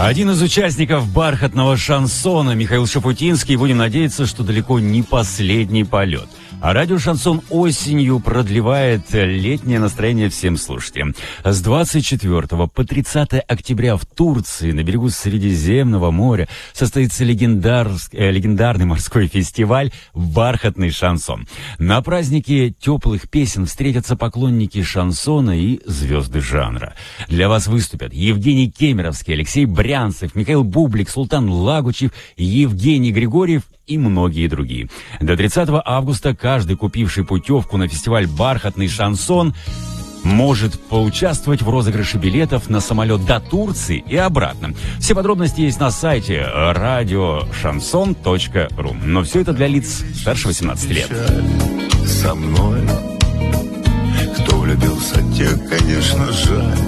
Один из участников бархатного шансона, Михаил Шафутинский, будем надеяться, что далеко не последний полет. А радио «Шансон» осенью продлевает летнее настроение всем слушателям. С 24 по 30 октября в Турции, на берегу Средиземного моря, состоится легендарный морской фестиваль «Бархатный шансон». На празднике теплых песен встретятся поклонники шансона и звезды жанра. Для вас выступят Евгений Кемеровский, Алексей Брянцев, Михаил Бублик, Султан Лагучев, Евгений Григорьев и многие другие. До 30 августа каждый, купивший путевку на фестиваль «Бархатный шансон», может поучаствовать в розыгрыше билетов на самолет до Турции и обратно. Все подробности есть на сайте radioshanson.ru. Но все это для лиц старше 18 лет. Со мной, кто влюбился, те, конечно, жаль.